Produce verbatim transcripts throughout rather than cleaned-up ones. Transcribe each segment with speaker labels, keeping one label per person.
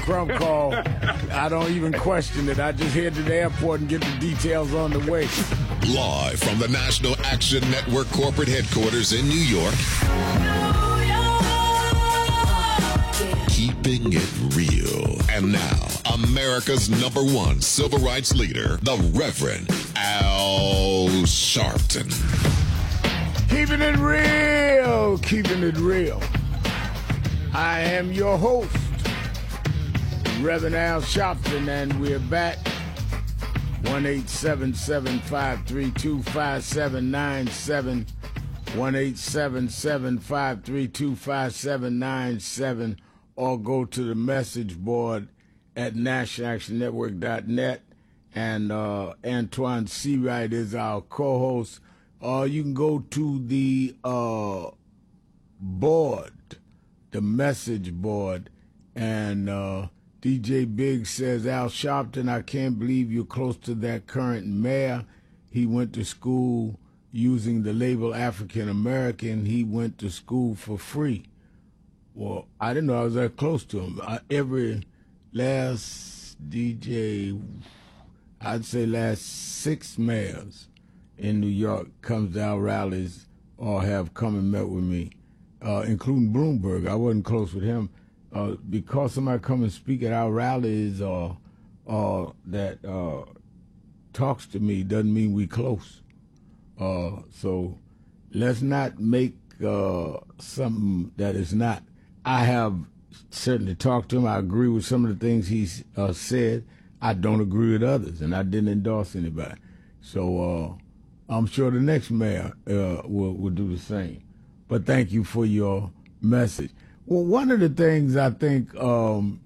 Speaker 1: Crump call. I don't even question it. I just head to the airport and get the details on the way.
Speaker 2: Live from the National Action Network corporate headquarters in New York. Keeping it real. And now, America's number one civil rights leader, the Reverend Al Sharpton.
Speaker 1: Keeping it real. Keeping it real. I am your host, Reverend Al Sharpton, and we're back. one eight seven seven, five three two, five seven nine seven. one eight seven seven, five three two, five seven nine seven. Or go to the message board at national action network dot net. And uh, Antoine Seawright is our co-host. Or you can go to the uh, board, the message board, and uh, D J Biggs says, Al Sharpton, I can't believe you're close to that current mayor. He went to school using the label African American. He went to school for free. Well, I didn't know I was that close to him. I, every last D J, I'd say last six mayors in New York comes to our rallies or have come and met with me, uh, including Bloomberg. I wasn't close with him. Uh, because somebody come and speak at our rallies or or that uh, talks to me doesn't mean we close. Uh, so let's not make uh, something that is not. I have certainly talked to him. I agree with some of the things he's uh, said. I don't agree with others, and I didn't endorse anybody. So uh, I'm sure the next mayor uh, will, will do the same. But thank you for your message. Well, one of the things I think, um,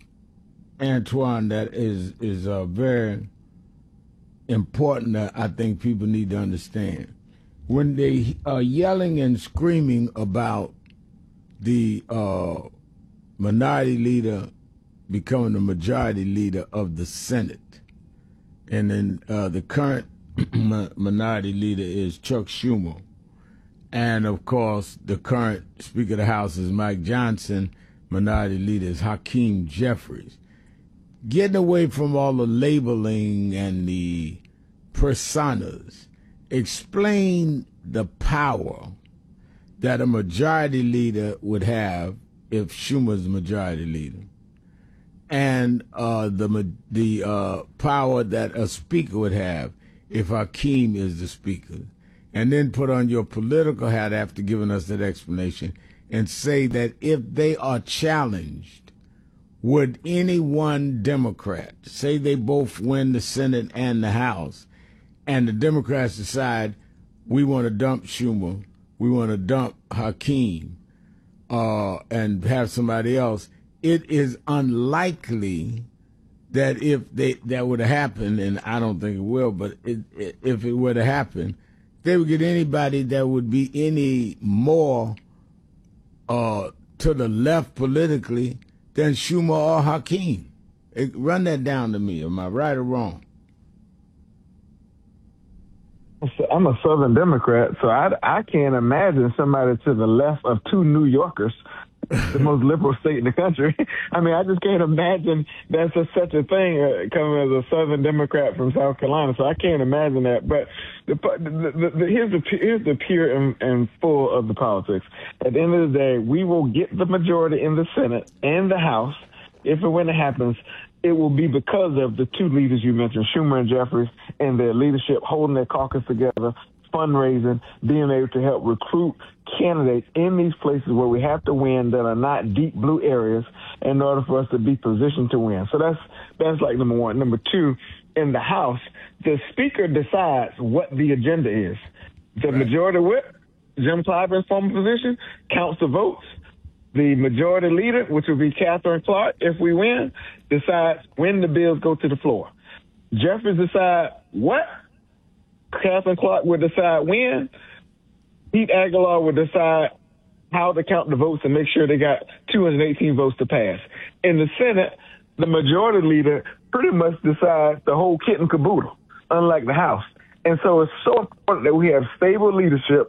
Speaker 1: Antoine, that is is uh, very important that I think people need to understand. When they are yelling and screaming about the uh, minority leader becoming the majority leader of the Senate, and then uh, the current minority leader is Chuck Schumer. And, of course, the current Speaker of the House is Mike Johnson. Minority Leader is Hakeem Jeffries. Getting away from all the labeling and the personas, explain the power that a majority leader would have if Schumer's the majority leader, and uh, the the uh, power that a speaker would have if Hakeem is the speaker. And then put on your political hat after giving us that explanation and say that if they are challenged, would any one Democrat, say they both win the Senate and the House, and the Democrats decide we want to dump Schumer, we want to dump Hakeem, uh, and have somebody else, it is unlikely that if they that would have happened, and I don't think it will, but it, it, if it were to happen, they would get anybody that would be any more uh, to the left politically than Schumer or Hakeem. It, run that down to me. Am I right or wrong?
Speaker 3: I'm a Southern Democrat, so I, I can't imagine somebody to the left of two New Yorkers, the most liberal state in the country. I mean, I just can't imagine that's a, such a thing uh, coming as a Southern Democrat from South Carolina. So I can't imagine that. But the, the, the, the, here's the here's the pure and, and full of the politics. At the end of the day, we will get the majority in the Senate and the House if and when it happens. It will be because of the two leaders you mentioned, Schumer and Jeffries, and their leadership holding their caucus together, fundraising, being able to help recruit candidates in these places where we have to win that are not deep blue areas in order for us to be positioned to win. So that's that's like number one. Number two, in the House, the Speaker decides what the agenda is. The right. Majority Whip, Jim Clyburn's former position, counts the votes. The majority leader, which will be Catherine Clark, if we win, decides when the bills go to the floor. Jeffries decides what? Catherine Clark would decide when. Pete Aguilar would decide how to count the votes and make sure they got two hundred eighteen votes to pass. In the Senate, the majority leader pretty much decides the whole kit and caboodle, unlike the House. And so it's so important that we have stable leadership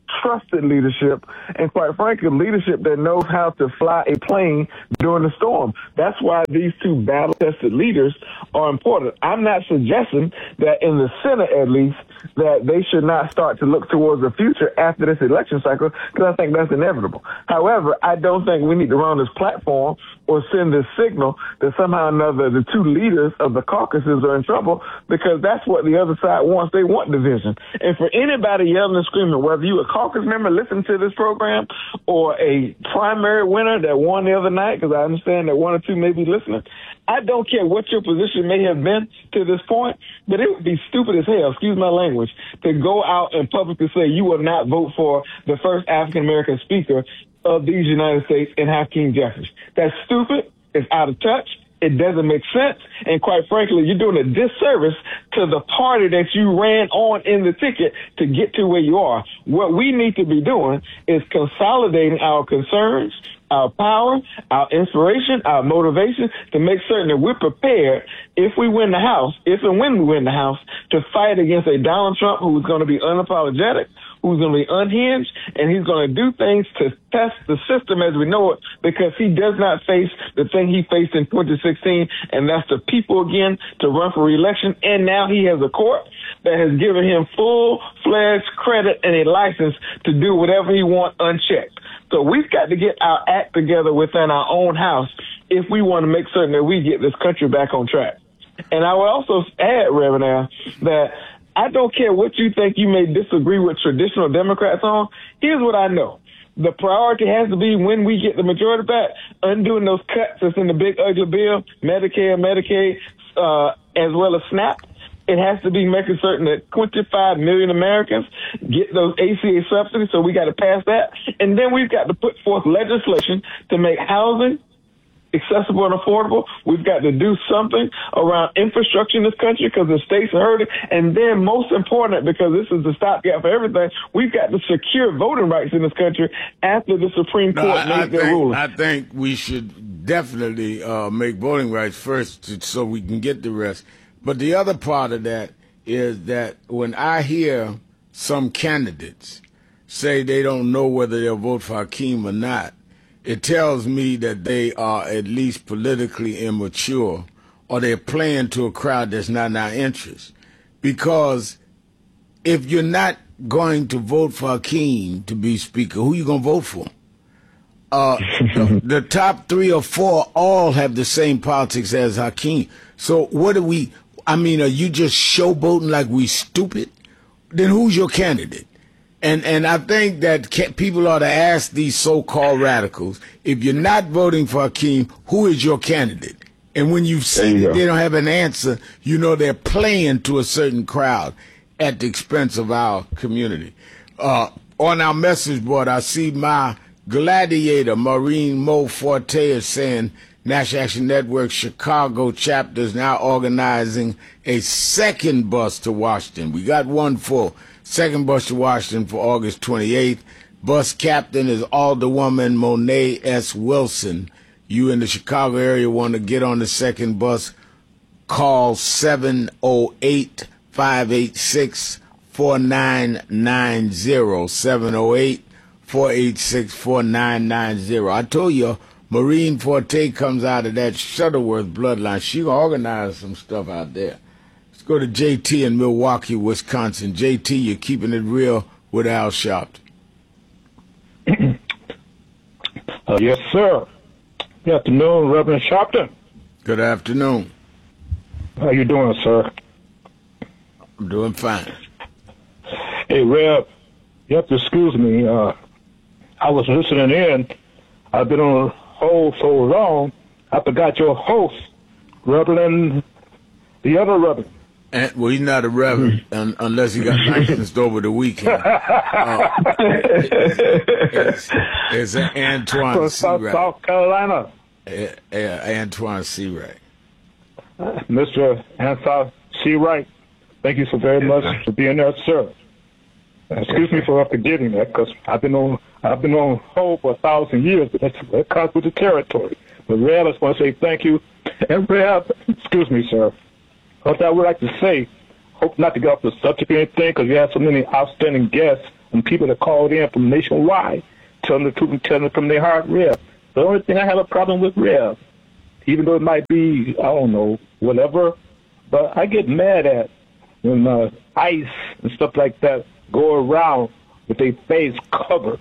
Speaker 3: trusted leadership, and quite frankly, leadership that knows how to fly a plane during the storm. That's why these two battle-tested leaders are important. I'm not suggesting that in the Senate, at least, that they should not start to look towards the future after this election cycle, because I think that's inevitable. However, I don't think we need to run this platform or send this signal that somehow or another the two leaders of the caucuses are in trouble, because that's what the other side wants. They want division. And for anybody yelling and screaming, whether you a caucus member listening to this program or a primary winner that won the other night, because I understand that one or two may be listening, I don't care what your position may have been to this point, but it would be stupid as hell, excuse my language, to go out and publicly say you will not vote for the first African-American speaker of these United States in Hakeem Jeffries. That's stupid. It's out of touch. It doesn't make sense. And quite frankly, you're doing a disservice to the party that you ran on in the ticket to get to where you are. What we need to be doing is consolidating our concerns, our power, our inspiration, our motivation to make certain that we're prepared if we win the House, if and when we win the House, to fight against a Donald Trump who is going to be unapologetic, who's going to be unhinged, and he's going to do things to test the system as we know it, because he does not face the thing he faced in twenty sixteen, and that's the people again to run for re-election. And now he has a court that has given him full-fledged credit and a license to do whatever he wants unchecked. So we've got to get our act together within our own house if we want to make certain that we get this country back on track. And I would also add, Reverend Al, that I don't care what you think you may disagree with traditional Democrats on. Here's what I know. The priority has to be, when we get the majority back, undoing those cuts that's in the big ugly bill, Medicare, Medicaid, uh, as well as SNAP. It has to be making certain that twenty-five million Americans get those A C A subsidies, so we got to pass that. And then we've got to put forth legislation to make housing accessible and affordable. We've got to do something around infrastructure in this country because the states are hurting. And then most important, because this is the stopgap for everything, we've got to secure voting rights in this country after the Supreme Court
Speaker 1: no, I,
Speaker 3: makes
Speaker 1: I
Speaker 3: their
Speaker 1: think,
Speaker 3: ruling.
Speaker 1: I think we should definitely uh, make voting rights first to, so we can get the rest. But the other part of that is that when I hear some candidates say they don't know whether they'll vote for Hakeem or not, it tells me that they are at least politically immature, or they're playing to a crowd that's not in our interest. Because if you're not going to vote for Hakeem to be speaker, who are you going to vote for? Uh, the, the top three or four all have the same politics as Hakeem. So what do we, I mean, are you just showboating like we stupid? Then who's your candidate? And and I think that people ought to ask these so-called radicals, if you're not voting for Hakeem, who is your candidate? And when you see
Speaker 3: you
Speaker 1: that
Speaker 3: go.
Speaker 1: they don't have an answer, you know they're playing to a certain crowd at the expense of our community. Uh, on our message board, I see my gladiator, Maureen Mo Forte, is saying National Action Network Chicago chapter is now organizing a second bus to Washington. We got one full. Second bus to Washington for August twenty-eighth. Bus captain is Alderwoman Monet S. Wilson. You in the Chicago area want to get on the second bus, call seven oh eight, five eight six, four nine nine zero, seven oh eight, four eight six, four nine nine zero. I told you, Maureen Forte comes out of that Shuttleworth bloodline. She gonna organize some stuff out there. Go to J T in Milwaukee, Wisconsin. J T, you're keeping it real with Al Sharpton.
Speaker 4: uh, yes, sir. Good afternoon, Reverend Sharpton.
Speaker 1: Good afternoon.
Speaker 4: How you doing, sir?
Speaker 1: I'm doing fine.
Speaker 4: Hey, Rev, you have to excuse me. Uh, I was listening in. I've been on hold so long, I forgot your host, Reverend, the other Reverend.
Speaker 1: And, well, he's not a reverend un, unless he got licensed over the weekend. Uh, it's, it's Antoine
Speaker 4: From South, South Carolina.
Speaker 1: Uh, uh, Antoine Seawright.
Speaker 4: Uh, Mister Antoine Seawright, thank you so very much for being there, sir. Excuse me for forgetting that, because I've been on I've been on hold for a thousand years, but that's, that comes with the territory. But Rev, I just want to say thank you. And Rev, excuse me, sir. What I would like to say, hope not to get off the subject or anything, because you have so many outstanding guests and people that called in from nationwide, telling the truth and telling it from their heart, Rev. The only thing I have a problem with, Rev, even though it might be, I don't know, whatever, but I get mad at when uh, ICE and stuff like that go around with their face covered.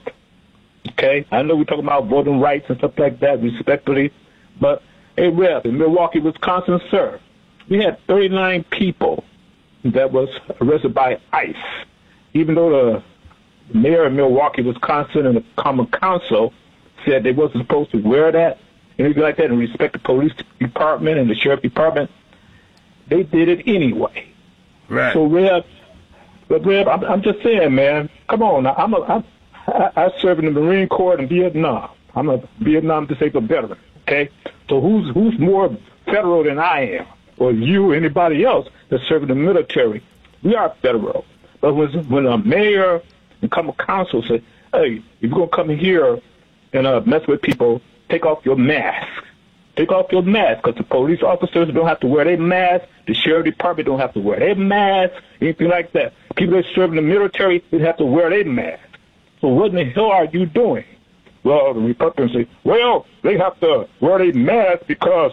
Speaker 4: Okay? I know we're talking about voting rights and stuff like that, respectfully, but, hey, Rev, in Milwaukee, Wisconsin, sir, we had thirty-nine people that was arrested by ICE, even though the mayor of Milwaukee, Wisconsin, and the Common Council said they wasn't supposed to wear that, anything like that, and respect the police department and the sheriff department. They did it anyway.
Speaker 1: Right.
Speaker 4: So, Rev, but Rev, I'm, I'm just saying, man, come on. Now, I'm a, I'm, I, I served in the Marine Corps in Vietnam. I'm a Vietnam disabled veteran, okay? So who's who's more federal than I am, or you, or anybody else that's serving the military? We are federal. But when, when a mayor and common council say, hey, if you're going to come in here and uh, mess with people, take off your mask. Take off your mask, because the police officers don't have to wear their mask. The sheriff department don't have to wear their mask, anything like that. People that serve in the military, they have to wear their mask. So what in the hell are you doing? Well, the Republicans say, well, they have to wear their mask because,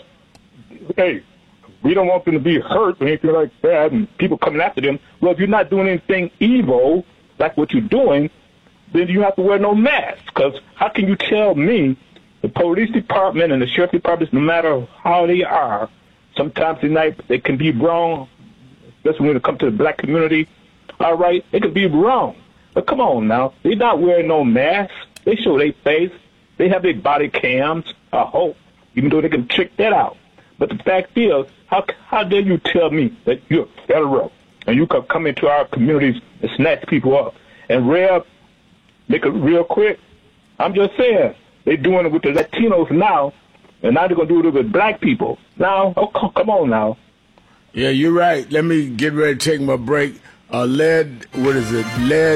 Speaker 4: hey, we don't want them to be hurt or anything like that, and people coming after them. Well, if you're not doing anything evil, like what you're doing, then you have to wear no mask. Because how can you tell me the police department and the sheriff departments, no matter how they are, sometimes they, might, they can be wrong, especially when it comes to the black community. All right, they can be wrong. But come on now, they're not wearing no mask. They show their face. They have their body cams, I hope, even though they can trick that out. But the fact is, how how dare you tell me that you're federal and you can come into our communities and snatch people up? And Rev, make it real quick, I'm just saying, they're doing it with the Latinos now, and now they're going to do it with black people. Now, oh, come on now.
Speaker 1: Yeah, you're right. Let me get ready to take my break. Uh, Led, what is it? Led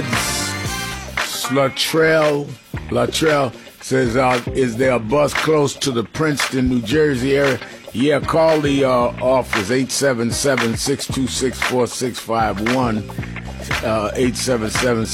Speaker 1: Latrell, Latrell says, uh, is there a bus close to the Princeton, New Jersey area? Yeah, call the uh, office, eight seven seven, six two six, four six five one, uh, eight seven seven,